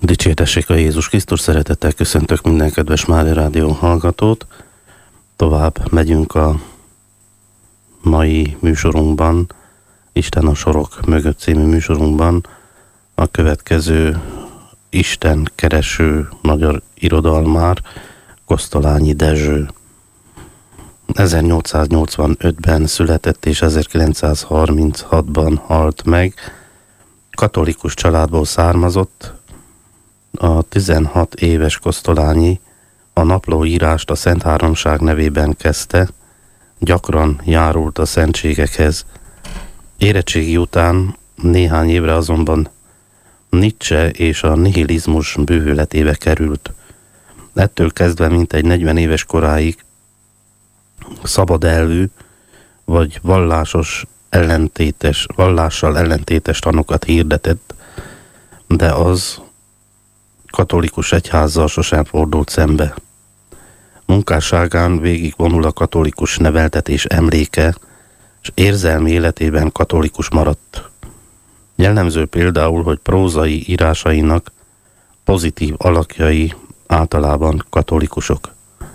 Dicsértessék a Jézus Krisztus, szeretettel köszöntök minden kedves Mária Rádió hallgatót. Tovább megyünk a mai műsorunkban, Isten a sorok mögött című műsorunkban. A következő Isten kereső magyar irodalmár Kosztolányi Dezső. 1885-ben született és 1936-ban halt meg. Katolikus családból származott. A 16 éves Kosztolányi a naplóírást a Szent Háromság nevében kezdte, gyakran járult a szentségekhez. Érettségi után néhány évre azonban Nietzsche és a nihilizmus bűvöletébe került. Ettől kezdve mintegy 40 éves koráig szabadelvű vagy vallással ellentétes tanokat hirdetett, de az katolikus egyházzal sosem fordult szembe. Munkásságán végigvonul a katolikus neveltetés emléke, és érzelmi életében katolikus maradt. Jellemző például, hogy prózai írásainak pozitív alakjai általában katolikusok.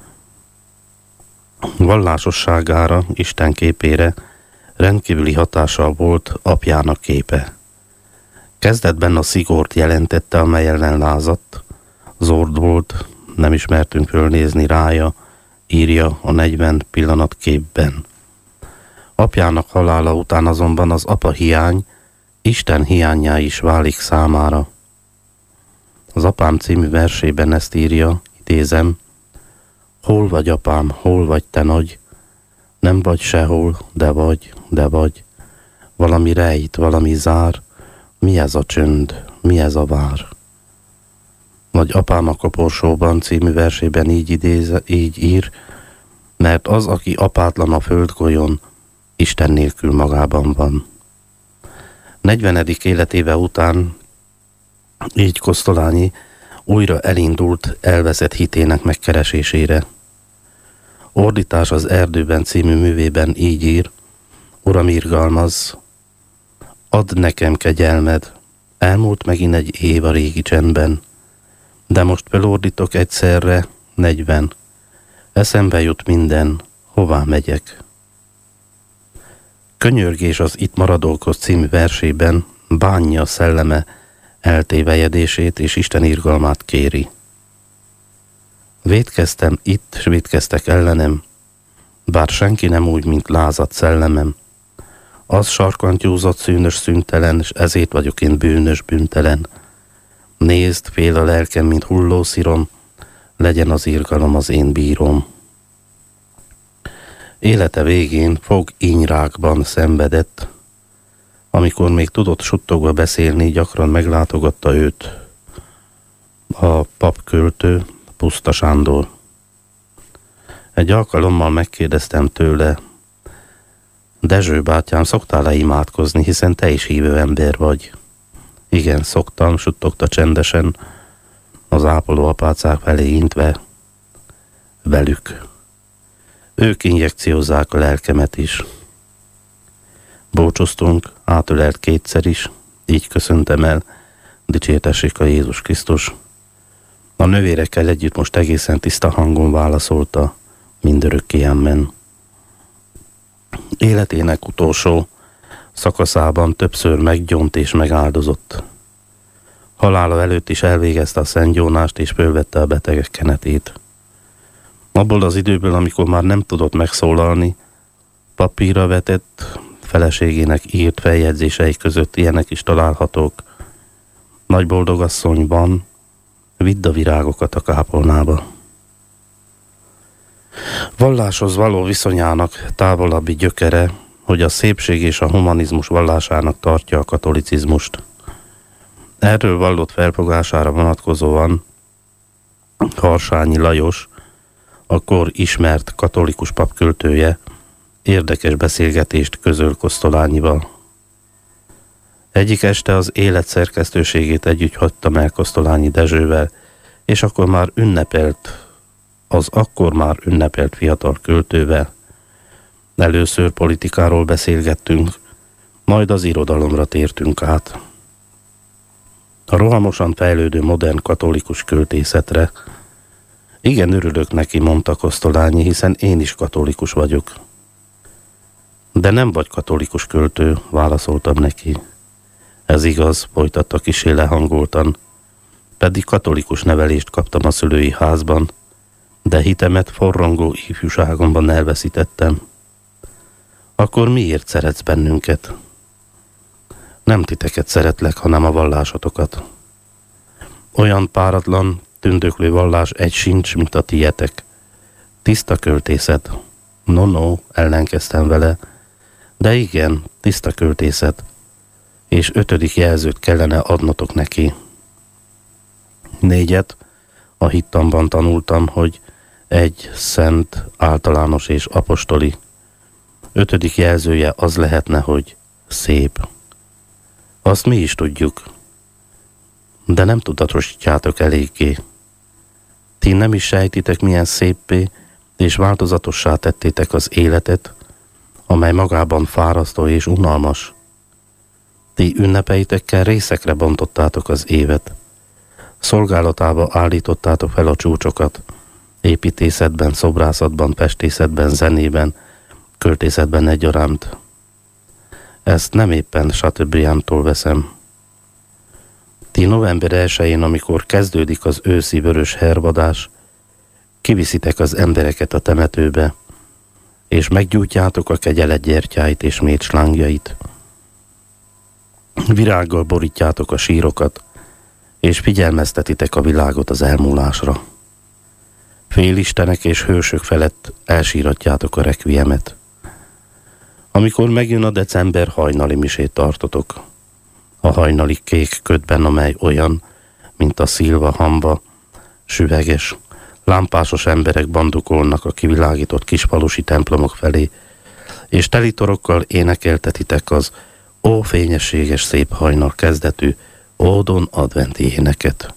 Vallásosságára, Isten képére rendkívüli hatással volt apjának képe. Kezdetben a szigort jelentette, amely ellen lázadt. Zord volt, nem ismertünk fölnézni rája, írja a 40 pillanatképben. Apjának halála után azonban az apa hiány Isten hiánnyá is válik számára. Az Apám című versében ezt írja, idézem: hol vagy, apám, hol vagy te nagy? Nem vagy sehol, de vagy. Valami rejt, valami zár. Mi ez a csönd, mi ez a vár? Vagy Apám a koporsóban című versében így ír: mert az, aki apátlan a földgolyón, Isten nélkül magában van. 40. életéve után így Kosztolányi újra elindult elveszett hitének megkeresésére. Ordítás az erdőben című művében így ír: Uram, irgalmazz, add nekem kegyelmed, elmúlt megint egy év a régi csendben, de most felordítok egyszerre 40. Eszembe jut minden, hová megyek. Könyörgés az Itt maradókhoz című versében bánja szelleme eltévejedését és Isten irgalmát kéri. Vétkeztem itt, s vétkeztek ellenem, bár senki nem úgy, mint lázadt szellemem. Az sarkantyúzott, szűnös, szüntelen, és ezért vagyok én bűnös, bűntelen. Nézd, fél a lelkem, mint hulló szirom, legyen az irgalom az én bírom. Élete végén fogínyrákban szenvedett. Amikor még tudott suttogva beszélni, gyakran meglátogatta őt a papköltő, Puszta Sándor. Egy alkalommal megkérdeztem tőle: Dezső bátyám, szoktál-e imádkozni, hiszen te is hívő ember vagy? Igen, szoktam, suttogta csendesen, az ápoló apácák felé intve. Velük. Ők injekciózzák a lelkemet is. Búcsúztunk, átölelt kétszer is, így köszöntem el, dicsértessék a Jézus Krisztus. A nővérekkel együtt most egészen tiszta hangon válaszolta: mindörökké amen. Életének utolsó szakaszában többször meggyónt és megáldozott. Halála előtt is elvégezte a szentgyónást és fölvette a betegek kenetét. Abból az időből, amikor már nem tudott megszólalni, papírra vetett, feleségének írt feljegyzései között ilyenek is találhatók: nagy boldogasszony van, vidd a virágokat a kápolnába. Valláshoz való viszonyának távolabbi gyökere, hogy a szépség és a humanizmus vallásának tartja a katolicizmust. Erről vallott felfogására vonatkozóan Harsányi Lajos, akkor ismert katolikus papköltője, érdekes beszélgetést közöl Kosztolányival. Egyik este az élet szerkesztőségét együtt hagytam el Kosztolányi Dezsővel, és akkor már ünnepelt fiatal költővel. Először politikáról beszélgettünk, majd az irodalomra tértünk át. a rohamosan fejlődő modern katolikus költészetre. Igen, örülök neki, mondta Kosztolányi, hiszen én is katolikus vagyok. De nem vagy katolikus költő, válaszoltam neki. Ez igaz, folytatta kissé lehangoltan, pedig katolikus nevelést kaptam a szülői házban, de hitemet forrongó ifjúságomban elveszítettem. Akkor miért szeretsz bennünket? Nem titeket szeretlek, hanem a vallásotokat. Olyan páratlan, tündöklő vallás egy sincs, mint a tietek. Tiszta költészet. No, ellenkeztem vele. De igen, tiszta költészet. És 5. jelzőt kellene adnotok neki. 4. A hittamban tanultam, hogy egy szent, általános és apostoli. 5. jelzője az lehetne, hogy szép. Azt mi is tudjuk. De nem tudatosítjátok eléggé. Ti nem is sejtitek, milyen széppé és változatossá tettétek az életet, amely magában fárasztó és unalmas. Ti ünnepeitekkel részekre bontottátok az évet. Szolgálatába állítottátok fel a csúcsokat. Építészetben, szobrászatban, festészetben, zenében, költészetben egyaránt. Ezt nem éppen Chateaubriandtól veszem. Ti november 1-én, amikor kezdődik az őszi vörös hervadás, kiviszitek az embereket a temetőbe, és meggyújtjátok a kegyelet gyertyáit és mécslángjait. Virággal borítjátok a sírokat, és figyelmeztetitek a világot az elmúlásra. Félistenek és hősök felett elsíratjátok a rekviemet. Amikor megjön a december, hajnali misét tartotok. A hajnali kék ködben, amely olyan, mint a szilva hamba, süveges, lámpásos emberek bandukolnak a kivilágított kisfalusi templomok felé, és telitorokkal énekeltetitek az ó fényességes szép hajnal kezdetű ódon adventi éneket.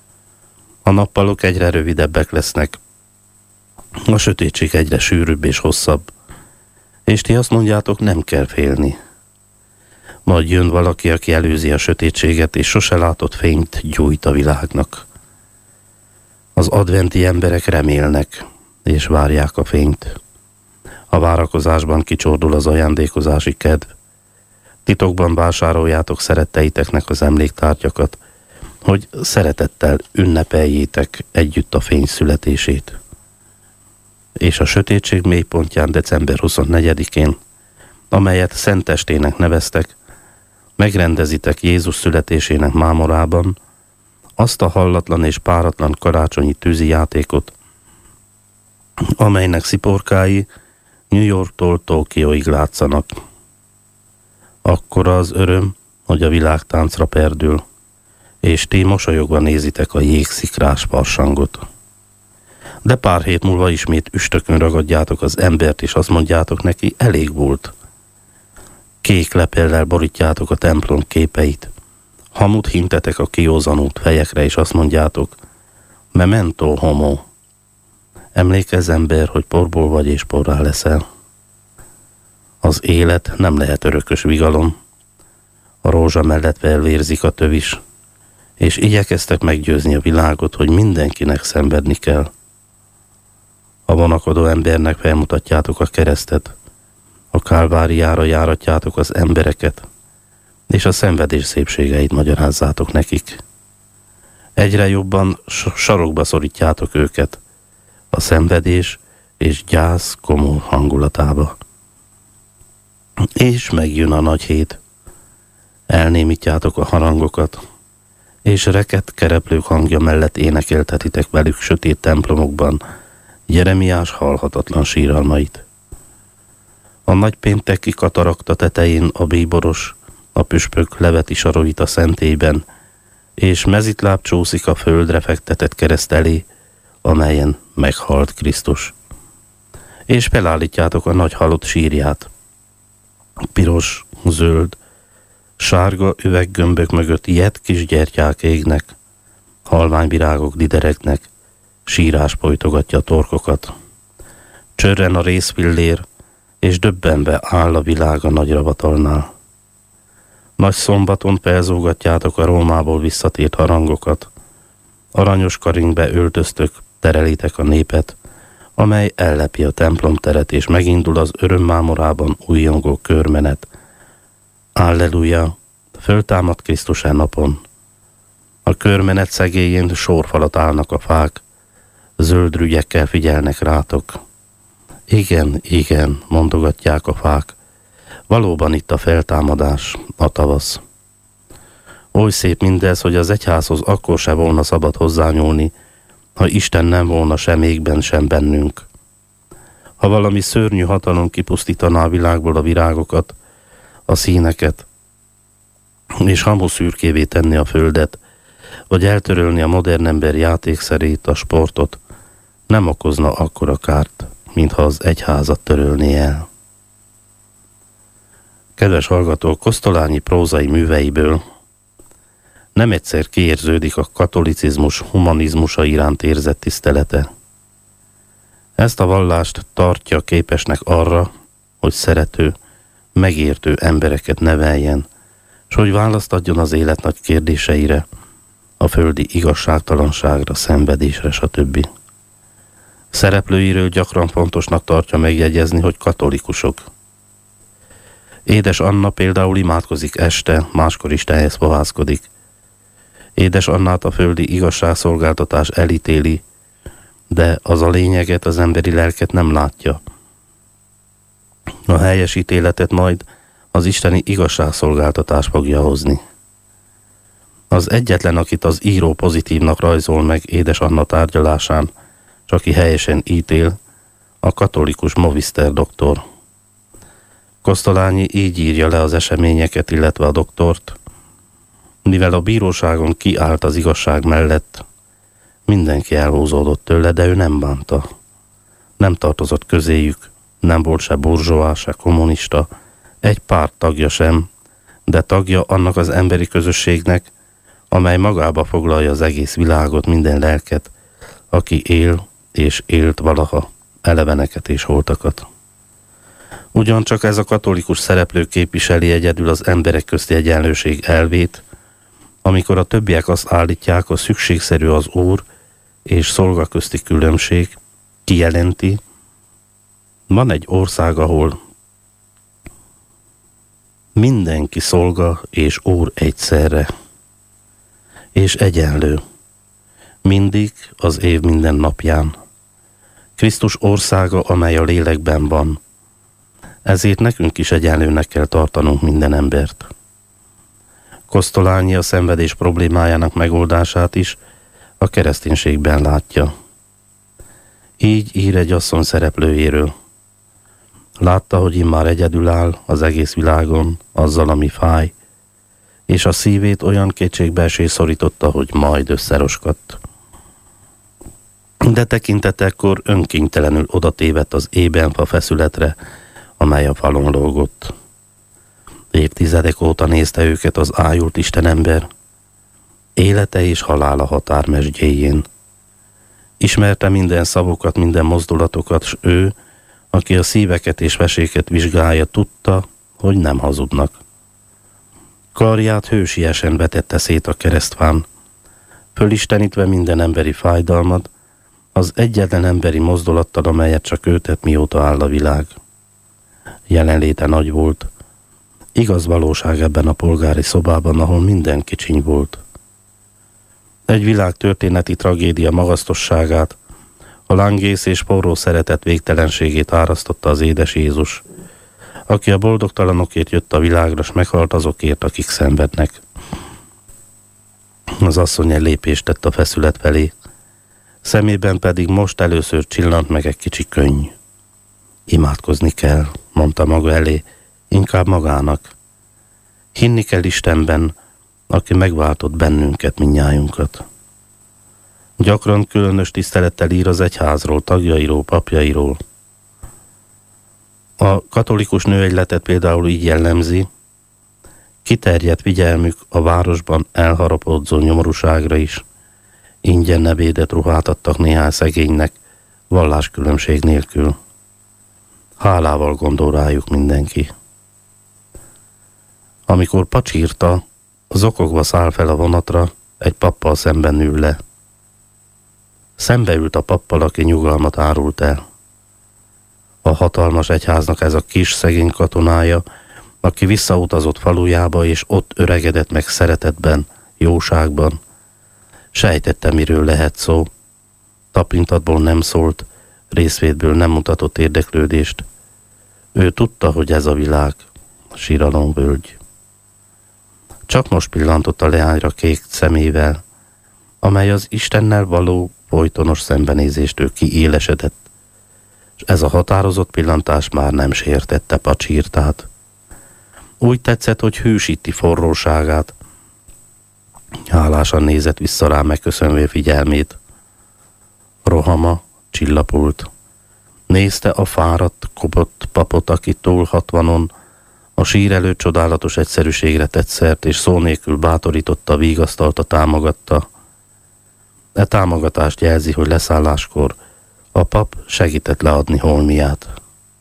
A nappalok egyre rövidebbek lesznek, a sötétség egyre sűrűbb és hosszabb, és ti azt mondjátok, nem kell félni. Majd jön valaki, aki előzi a sötétséget, és sose látott fényt gyújt a világnak. Az adventi emberek remélnek, és várják a fényt. A várakozásban kicsordul az ajándékozási kedv. Titokban vásároljátok szeretteiteknek az emléktárgyakat, hogy szeretettel ünnepeljétek együtt a fény születését. És a sötétség mélypontján december 24-én, amelyet Szentestének neveztek, megrendezitek Jézus születésének mámorában azt a hallatlan és páratlan karácsonyi tűzijátékot, amelynek sziporkái New Yorktól Tokióig látszanak. Akkora az öröm, hogy a világ táncra perdül, és ti mosolyogva nézitek a jégszikrás farsangot. De pár hét múlva ismét üstökön ragadjátok az embert, és azt mondjátok neki, elég volt. Kék lepellel borítjátok a templom képeit. Hamut hintetek a kiózanult fejekre, és azt mondjátok, memento homo. Emlékezz ember, hogy porból vagy és porrá leszel. Az élet nem lehet örökös vigalom. A rózsa mellett felvérzik a tövis, és igyekeztek meggyőzni a világot, hogy mindenkinek szenvedni kell. A vonakodó embernek felmutatjátok a keresztet, a Kálváriára járatjátok az embereket, és a szenvedés szépségeit magyarázzátok nekik. Egyre jobban sarokba szorítjátok őket, a szenvedés és gyász komor hangulatába. És megjön a nagy hét. Elnémítjátok a harangokat, és reket kereplők hangja mellett énekeltetitek velük sötét templomokban Jeremiás halhatatlan síralmait. A nagypénteki katarakta tetején a bíboros, a püspök leveti saroit a szentélyben, és mezitláb csúszik a földre fektetett kereszt elé, amelyen meghalt Krisztus. És felállítjátok a nagy halott sírját. Piros, zöld, sárga üveggömbök mögött ilyet kis gyertyák égnek, halványvirágok dideregnek, sírás pojtogatja a torkokat. Csörren a rézfillér, és döbbenve áll a világ a nagy ravatalnál. Nagy szombaton felzógatjátok a Rómából visszatért harangokat. Aranyos karingbe öltöztök, terelitek a népet, amely ellepi a templomteret, és megindul az örömmámorában újjongó körmenet. Alleluja! Föltámad Krisztus e napon. A körmenet szegélyén sorfalat állnak a fák, zöld rügyekkel figyelnek rátok. Igen, igen, mondogatják a fák. Valóban itt a feltámadás, a tavasz. Oly szép mindez, hogy az egyházhoz akkor se volna szabad hozzányúlni, ha Isten nem volna sem égben, sem bennünk. Ha valami szörnyű hatalom kipusztítaná a világból a virágokat, a színeket, és hamuszürkévé tenni a földet, vagy eltörölni a modern ember játékszerét, a sportot, nem okozna akkora kárt, mintha az egyházat törölné el. Kedves hallgatók, Kosztolányi prózai műveiből nem egyszer kiérződik a katolicizmus humanizmusa iránt érzett tisztelete. Ezt a vallást tartja képesnek arra, hogy szerető, megértő embereket neveljen, s hogy választ adjon az élet nagy kérdéseire, a földi igazságtalanságra, szenvedésre, stb. Szereplőiről gyakran fontosnak tartja megjegyezni, hogy katolikusok. Édes Anna például imádkozik este, máskor Istenhez fohászkodik. Édes Annát a földi igazságszolgáltatás elítéli, de az a lényeget, az emberi lelket nem látja. A helyes ítéletet majd az isteni igazságszolgáltatás fogja hozni. Az egyetlen, akit az író pozitívnak rajzol meg Édes Anna tárgyalásán, s aki helyesen ítél, a katolikus Moviszter doktor. Kosztolányi így írja le az eseményeket, illetve a doktort. Mivel a bíróságon kiállt az igazság mellett, mindenki elhúzódott tőle, de ő nem bánta. Nem tartozott közéjük, nem volt se burzsóá, se kommunista, egy párt tagja sem, de tagja annak az emberi közösségnek, amely magába foglalja az egész világot, minden lelket, aki él és élt valaha, eleveneket és holtakat. Ugyancsak ez a katolikus szereplő képviseli egyedül az emberek közti egyenlőség elvét, amikor a többiek azt állítják, hogy szükségszerű az Úr és szolga közti különbség, kijelenti, van egy ország, ahol mindenki szolga és Úr egyszerre, és egyenlő, mindig az év minden napján. Krisztus országa, amely a lélekben van. Ezért nekünk is egyenlőnek kell tartanunk minden embert. Kosztolányi a szenvedés problémájának megoldását is a kereszténységben látja. Így ír egy asszony szereplőjéről. Látta, hogy immár egyedül áll az egész világon azzal, ami fáj, és a szívét olyan kétségbeesés szorította, hogy majd összeroskadt. De tekintetekor önkénytelenül odatévedt az ébenfa feszületre, amely a falon lógott. Évtizedek óta nézte őket az ájult istenember, élete és halála határmesdjéjén. Ismerte minden szavukat, minden mozdulatokat, s ő, aki a szíveket és veséket vizsgálja, tudta, hogy nem hazudnak. Karját hősiesen vetette szét a keresztfán, fölistenítve minden emberi fájdalmat, az egyetlen emberi mozdulattal, amelyet csak ő tett, mióta áll a világ. Jelenléte nagy volt, igaz valóság ebben a polgári szobában, ahol minden kicsiny volt. Egy világ történeti tragédia magasztosságát, a lángész és forró szeretet végtelenségét árasztotta az édes Jézus, aki a boldogtalanokért jött a világra, s meghalt azokért, akik szenvednek. Az asszony egy lépést tett a feszület felé, szemében pedig most először csillant meg egy kicsi könny. Imádkozni kell, mondta maga elé, inkább magának. Hinni kell Istenben, aki megváltott bennünket, mindnyájunkat. Gyakran különös tisztelettel ír az egyházról, tagjairól, papjairól. A katolikus nőegyletet például így jellemzi, kiterjedt figyelmük a városban elharapódzó nyomorúságra is, ingyen nebédet ruhát adtak néhány szegénynek, valláskülönbség nélkül. Hálával gondol rájuk mindenki. Amikor pacsírta, zokogva száll fel a vonatra, egy pappal szemben ül le. Szembeült a pappal, aki nyugalmat árult el. A hatalmas egyháznak ez a kis szegény katonája, aki visszautazott falujába, és ott öregedett meg szeretetben, jóságban. Sejtette, miről lehet szó. Tapintatból nem szólt, részvétből nem mutatott érdeklődést. Ő tudta, hogy ez a világ, a síralomvölgy. Csak most pillantott a leányra kék szemével, amely az Istennel való folytonos szembenézéstől kiélesedett, és ez a határozott pillantás már nem sértette Pacsirtát. Úgy tetszett, hogy hűsíti forróságát. Hálásan nézett vissza rá, megköszönve figyelmét. Rohama csillapult. Nézte a fáradt, kopott papot, aki túl 60-on a sír előtt csodálatos egyszerűségre tett szert, és szó nélkül bátorította, vigasztalta, támogatta. E támogatást jelzi, hogy leszálláskor a pap segített leadni holmiát.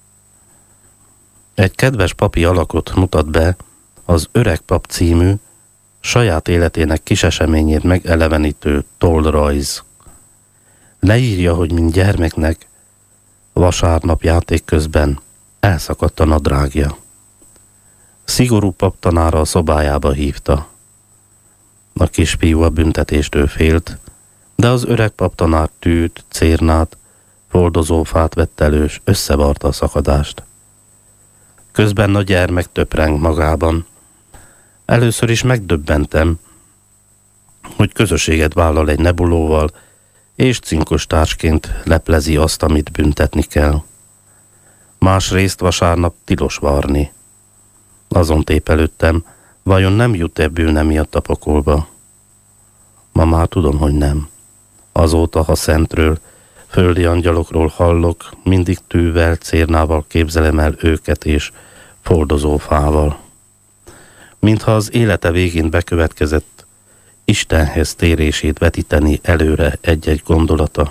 Egy kedves papi alakot mutat be, az Öreg pap című, saját életének kis eseményét megelevenítő tollrajz. Leírja, hogy mint gyermeknek vasárnap játék közben elszakadt a nadrágja. Szigorú paptanára a szobájába hívta. A kisfiú a büntetéstől félt, de az öreg paptanár tűt, cérnát, foldozófát vett elő, s összevarta a szakadást. Közben a gyermek töpreng magában. Először is megdöbbentem, hogy közösséget vállal egy nebulóval, és cinkos társként leplezi azt, amit büntetni kell. Másrészt vasárnap tilos varni. Azon tépelődtem, vajon nem jut-e bűne miatt a pokolba? Ma már tudom, hogy nem. Azóta, ha szentről, földi angyalokról hallok, mindig tűvel, cérnával képzelem el őket és foldozófával. Mintha az élete végén bekövetkezett Istenhez térését vetíteni előre egy-egy gondolata.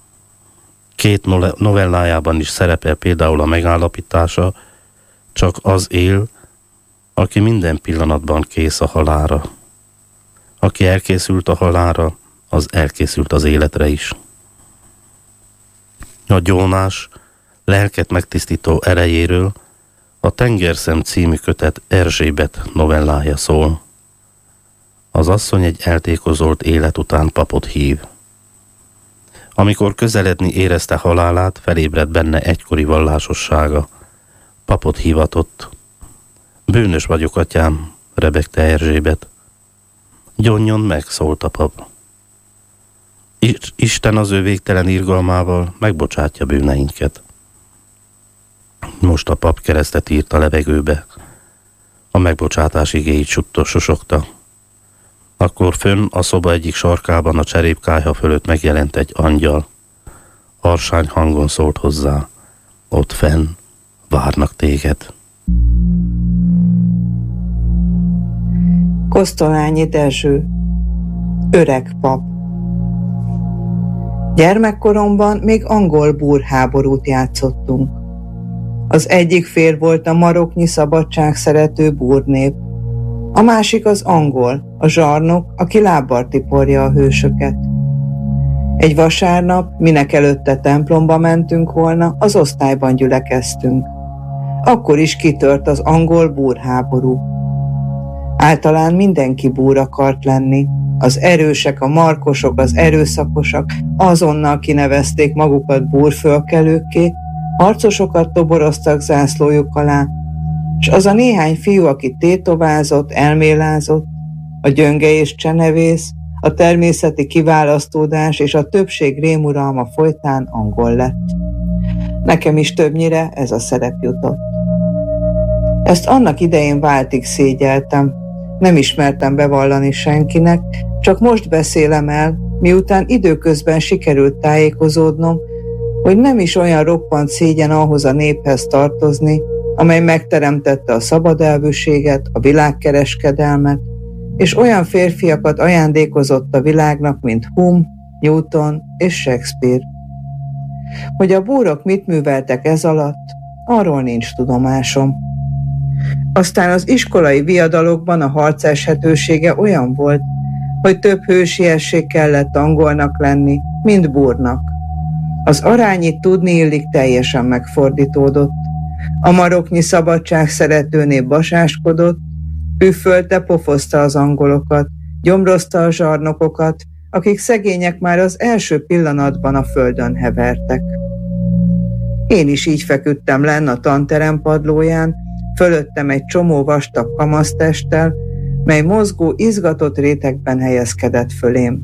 2 novellájában is szerepel például a megállapítása, csak az él, aki minden pillanatban kész a halálra. Aki elkészült a halálra, az elkészült az életre is. A gyónás lelket megtisztító erejéről a Tengerszem című kötet Erzsébet novellája szól. Az asszony egy eltékozolt élet után papot hív. Amikor közeledni érezte halálát, felébredt benne egykori vallásossága. Papot hívatott. Bűnös vagyok, atyám, rebegte Erzsébet. Gyónjon meg, szólt a pap. Isten az ő végtelen irgalmával megbocsátja bűneinket. Most a pap keresztet írt a levegőbe. A megbocsátás igéit susogta. Akkor fönn a szoba egyik sarkában a cserépkályha fölött megjelent egy angyal. Harsány hangon szólt hozzá. Ott fenn várnak téged. Kosztolányi Dezső, öreg pap. Gyermekkoromban még angol búrháborút játszottunk. Az egyik fél volt a maroknyi szabadságszerető búrnép, a másik az angol, a zsarnok, aki lábbal tiporja a hősöket. Egy vasárnap, minek előtte templomba mentünk volna, az osztályban gyülekeztünk. Akkor is kitört az angol búrháború. Általán mindenki búr akart lenni. Az erősek, a markosok, az erőszakosak azonnal kinevezték magukat búrfölkelőkké, harcosokat toboroztak zászlójuk alá, és az a néhány fiú, aki tétovázott, elmélázott, a gyönge és csenevész, a természeti kiválasztódás és a többség rémuralma folytán angol lett. Nekem is többnyire ez a szerep jutott. Ezt annak idején váltig szégyeltem, nem ismertem bevallani senkinek, csak most beszélem el, miután időközben sikerült tájékozódnom, hogy nem is olyan roppant szégyen ahhoz a néphez tartozni, amely megteremtette a szabadelvűséget, a világkereskedelmet, és olyan férfiakat ajándékozott a világnak, mint Hume, Newton és Shakespeare. Hogy a búrok mit műveltek ez alatt, arról nincs tudomásom. Aztán az iskolai viadalokban a harc eshetősége olyan volt, hogy több hősiesség kellett angolnak lenni, mint Bournak. Az arány itt tudniillik teljesen megfordítódott. A maroknyi szabadság szerető nép basáskodott, üfölte, pofozta az angolokat, gyomrozta a zsarnokokat, akik szegények már az első pillanatban a földön hevertek. Én is így feküdtem lenn a tanterem padlóján, fölöttem egy csomó vastag kamasztesttel, mely mozgó, izgatott rétegben helyezkedett fölém.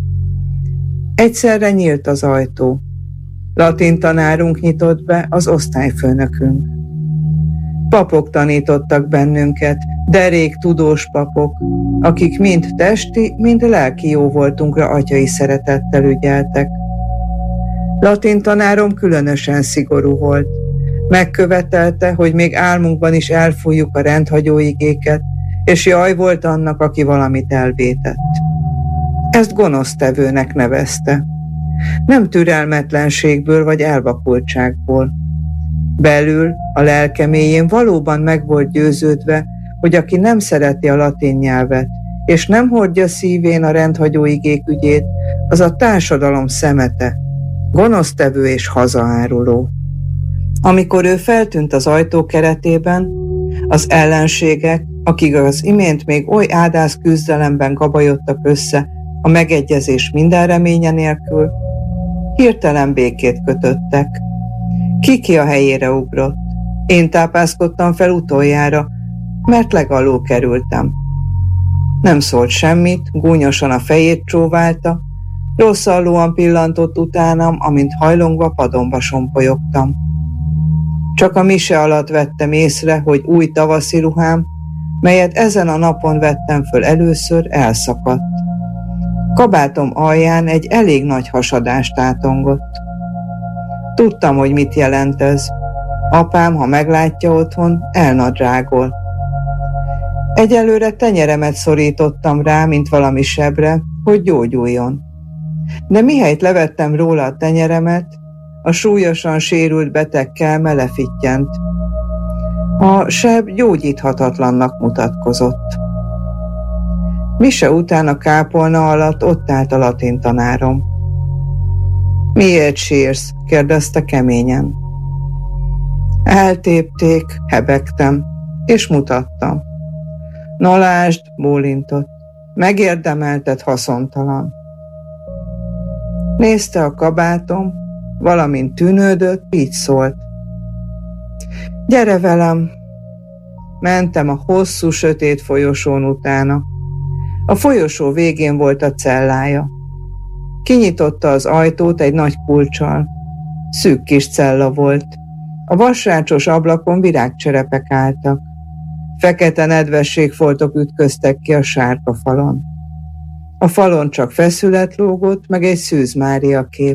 Egyszerre nyílt az ajtó. Latin tanárunk nyitott be, az osztályfőnökünk. Papok tanítottak bennünket, derék tudós papok, akik mind testi, mind lelki jóvoltunkra atyai szeretettel ügyeltek. Latin tanárom különösen szigorú volt. Megkövetelte, hogy még álmunkban is elfújjuk a rendhagyó igéket, és jaj volt annak, aki valamit elvétett. Ezt gonosztevőnek nevezte. Nem türelmetlenségből vagy elvakultságból. Belül, a lelke mélyén valóban meg volt győződve, hogy aki nem szereti a latin nyelvet, és nem hordja szívén a rendhagyó igék ügyét, az a társadalom szemete, gonosztevő és hazaáruló. Amikor ő feltűnt az ajtó keretében, az ellenségek, akik az imént még oly ádász küzdelemben gabajodtak össze a megegyezés minden reménye nélkül, hirtelen békét kötöttek. Ki a helyére ugrott. Én tápászkodtam fel utoljára, mert legalul kerültem. Nem szólt semmit, gúnyosan a fejét csóválta, rosszallóan pillantott utánam, amint hajlongva padomba sompolyogtam. Csak a mise alatt vettem észre, hogy új tavaszi ruhám, melyet ezen a napon vettem föl először, elszakadt. Kabátom alján egy elég nagy hasadást átongott. Tudtam, hogy mit jelent ez. Apám, ha meglátja otthon, elnadrágol. Egyelőre tenyeremet szorítottam rá, mint valami sebre, hogy gyógyuljon. De mihelyt levettem róla a tenyeremet, a súlyosan sérült beteg kelme lefittyent. A seb gyógyíthatatlannak mutatkozott. Mise után a kápolna alatt ott állt a latin tanárom. Miért sírsz? Kérdezte keményen. Eltépték, hebegtem, és mutattam. No lásd, bólintott. Megérdemelted, haszontalan. Nézte a kabátom, valamint tűnődött, így szólt. Gyere velem! Mentem a hosszú, sötét folyosón utána. A folyosó végén volt a cellája. Kinyitotta az ajtót egy nagy kulccsal. Szűk kis cella volt. A vasrácsos ablakon virágcserepek álltak. Fekete nedvességfoltok ütköztek ki a sárga falon. A falon csak feszület lógott, meg egy Szűz Mária kép.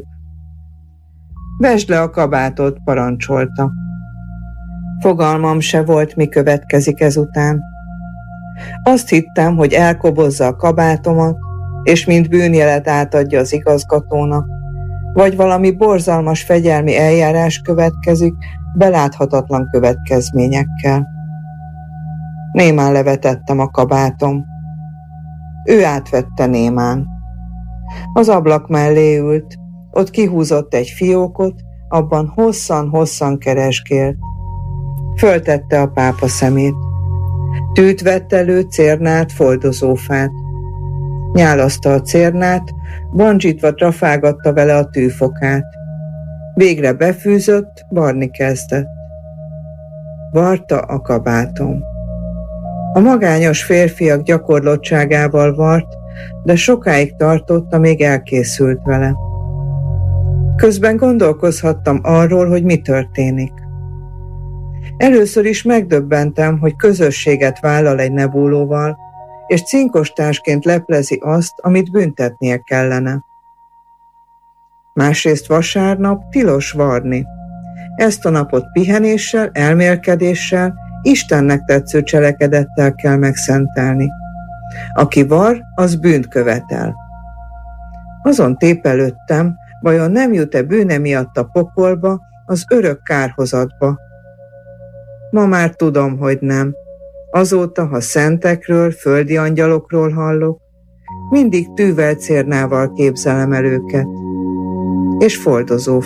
Vesd le a kabátot, parancsolta. Fogalmam se volt, mi következik ezután. Azt hittem, hogy elkobozza a kabátomat, és mint bűnjelet átadja az igazgatónak, vagy valami borzalmas fegyelmi eljárás következik, beláthatatlan következményekkel. Némán levetettem a kabátom. Ő átvette némán. Az ablak mellé ült, ott kihúzott egy fiókot, abban hosszan-hosszan keresgélt. Föltette a pápa szemét. Tűt vett elő, cérnát, foldozófát. Nyálaszta a cérnát, bandzsítva trafálgatta vele a tűfokát. Végre befűzött, varni kezdett. Varta a kabátom. A magányos férfiak gyakorlottságával vart, de sokáig tartott, amíg elkészült vele. Közben gondolkozhattam arról, hogy mi történik. Először is megdöbbentem, hogy közösséget vállal egy nebulóval, és cinkostársként leplezi azt, amit büntetnie kellene. Másrészt vasárnap tilos varni. Ezt a napot pihenéssel, elmélkedéssel, Istennek tetsző cselekedettel kell megszentelni. Aki var, az bűnt követel. Azon tépelődtem, vajon nem jut-e bűne miatt a pokolba, az örök kárhozatba. Ma már tudom, hogy nem. Azóta, ha szentekről, földi angyalokról hallok, mindig tűvel cérnával képzelem el őket, és foldozó